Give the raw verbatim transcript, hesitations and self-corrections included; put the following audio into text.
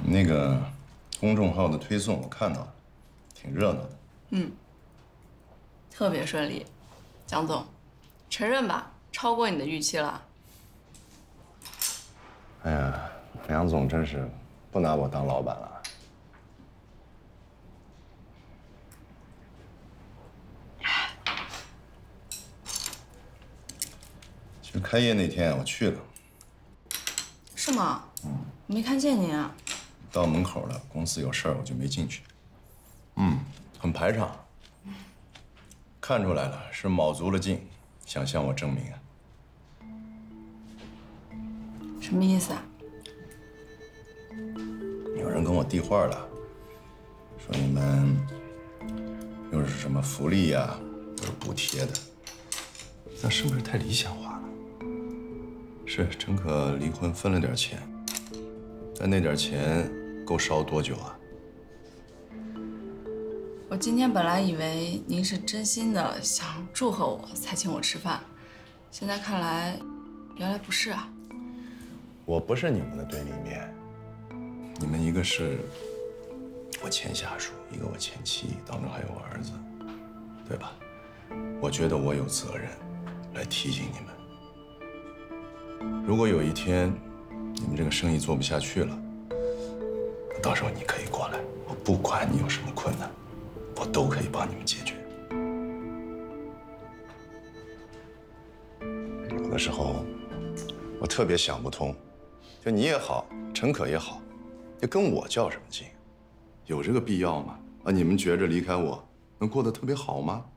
那个公众号的推送我看到了，挺热闹的。 嗯，特别顺利。蒋总，承认吧，超过你的预期了。 哎呀，梁总真是不拿我当老板了。其实开业那天我去了。 是吗？嗯，没看见您啊。 到门口了，公司有事儿，我就没进去。嗯，很排场。看出来了，是卯足了劲，想向我证明啊。 什么意思啊？ 有人跟我递话了，说你们又是什么福利呀，又是补贴的，那是不是太理想化了？是陈可离婚分了点钱，但那点钱够烧多久啊？ 我今天本来以为您是真心的想祝贺我才请我吃饭，现在看来，原来不是啊。 我不是你们的对立面，你们一个是我前下属，一个我前妻，当中还有我儿子，对吧？我觉得我有责任来提醒你们，如果有一天你们这个生意做不下去了，到时候你可以过来，我不管你有什么困难，我都可以帮你们解决。有的时候我特别想不通，就你也好，陈可也好，就跟我较什么劲？有这个必要吗？啊，你们觉着离开我能过得特别好吗？